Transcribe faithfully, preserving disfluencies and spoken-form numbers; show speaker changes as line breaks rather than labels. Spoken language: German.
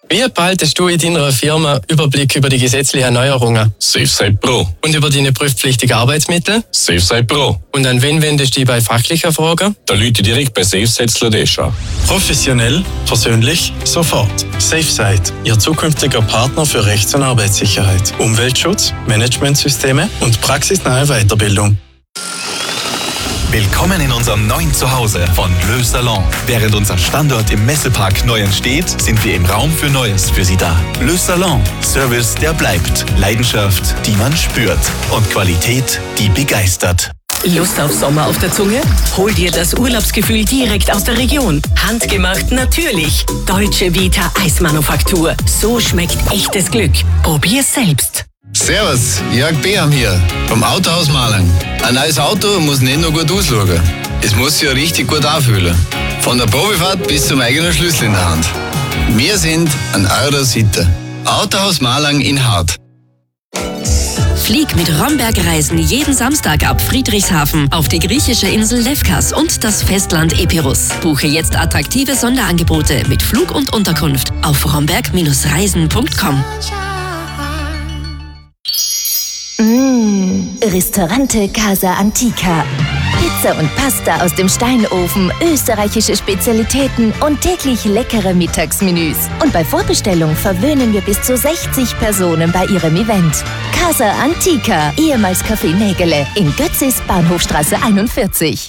Wie behaltest du in deiner Firma Überblick über die gesetzlichen Neuerungen?
SafeSite Pro.
Und über deine prüfpflichtigen Arbeitsmittel?
SafeSite Pro.
Und an wen wendest du dich bei fachlichen Fragen?
Da Leute direkt bei SafeSite Sladesha.
Professionell, persönlich, sofort. SafeSite, Ihr zukünftiger Partner für Rechts- und Arbeitssicherheit, Umweltschutz, Managementsysteme und praxisnahe Weiterbildung.
Willkommen in unserem neuen Zuhause von Le Salon. Während unser Standort im Messepark neu entsteht, sind wir im Raum für Neues für Sie da. Le Salon. Service, der bleibt. Leidenschaft, die man spürt. Und Qualität, die begeistert.
Lust auf Sommer auf der Zunge? Hol dir das Urlaubsgefühl direkt aus der Region. Handgemacht natürlich. Deutsche Vita Eismanufaktur. So schmeckt echtes Glück. Probier's selbst.
Servus, Jörg Beham hier, vom Autohaus Malang. Ein neues Auto muss nicht nur gut ausschauen, es muss sich ja richtig gut anfühlen. Von der Probefahrt bis zum eigenen Schlüssel in der Hand. Wir sind an eurer Seite. Autohaus Malang in Hart.
Flieg mit Romberg Reisen jeden Samstag ab Friedrichshafen auf die griechische Insel Lefkas und das Festland Epirus. Buche jetzt attraktive Sonderangebote mit Flug und Unterkunft auf romberg Reisen punkt com.
Mmh, Ristorante Casa Antica. Pizza und Pasta aus dem Steinofen, österreichische Spezialitäten und täglich leckere Mittagsmenüs. Und bei Vorbestellung verwöhnen wir bis zu sechzig Personen bei ihrem Event. Casa Antica, ehemals Café Nägele in Götzis, Bahnhofstraße einundvierzig.